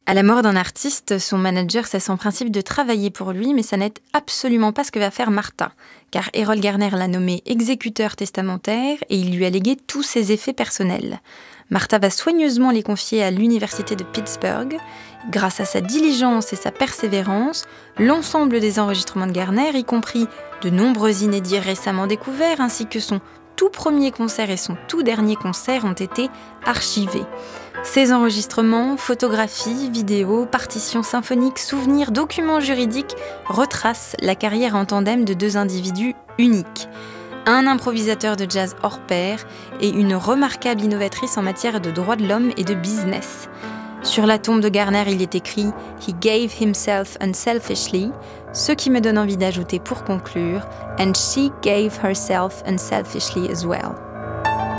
À la mort d'un artiste, son manager cesse en principe de travailler pour lui, mais ça n'est absolument pas ce que va faire Martha, car Errol Garner l'a nommé exécuteur testamentaire et il lui a légué tous ses effets personnels. Martha va soigneusement les confier à l'université de Pittsburgh. Grâce à sa diligence et sa persévérance, l'ensemble des enregistrements de Garner, y compris de nombreux inédits récemment découverts, ainsi que son tout premier concert et son tout dernier concert ont été archivés. Ces enregistrements, photographies, vidéos, partitions symphoniques, souvenirs, documents juridiques retracent la carrière en tandem de deux individus uniques. Un improvisateur de jazz hors pair et une remarquable innovatrice en matière de droits de l'homme et de business. Sur la tombe de Garner, il est écrit « He gave himself unselfishly », ce qui me donne envie d'ajouter pour conclure « And she gave herself unselfishly as well ».